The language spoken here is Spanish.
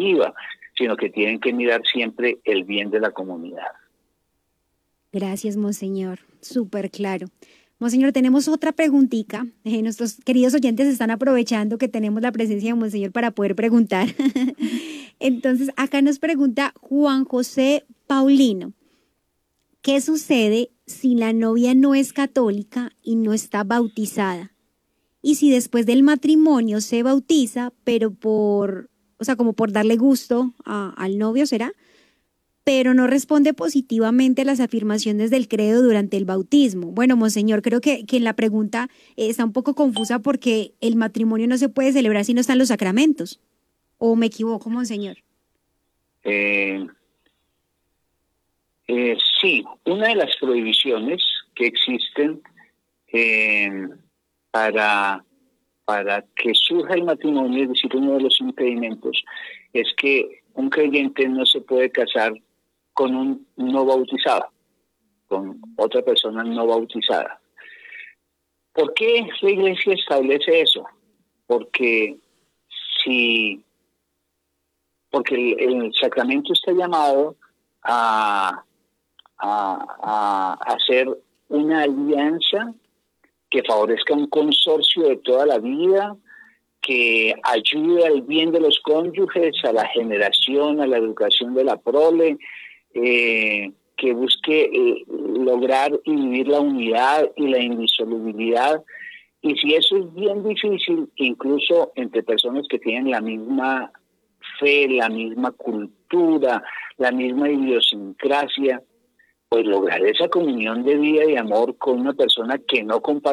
positiva, sino que tienen que mirar siempre el bien de la comunidad. Gracias, monseñor. Súper claro. Monseñor, tenemos otra preguntita. Nuestros queridos oyentes están aprovechando que tenemos la presencia de monseñor para poder preguntar. Entonces, acá nos pregunta Juan José Paulino. ¿Qué sucede si la novia no es católica y no está bautizada? Y si después del matrimonio se bautiza, pero como por darle gusto al novio, ¿será? Pero no responde positivamente a las afirmaciones del credo durante el bautismo. Bueno, monseñor, creo que en la pregunta está un poco confusa porque el matrimonio no se puede celebrar si no están los sacramentos. ¿O me equivoco, monseñor? Sí, una de las prohibiciones que existen para que surja el matrimonio, es decir, uno de los impedimentos, es que un creyente no se puede casar con un no bautizado, con otra persona no bautizada. ¿Por qué la Iglesia establece eso? Porque el sacramento está llamado a hacer una alianza que favorezca un consorcio de toda la vida, que ayude al bien de los cónyuges, a la generación, a la educación de la prole, que busque lograr y vivir la unidad y la indisolubilidad. Y si eso es bien difícil, incluso entre personas que tienen la misma fe, la misma cultura, la misma idiosincrasia, pues lograr esa comunión de vida y amor con una persona que no comparte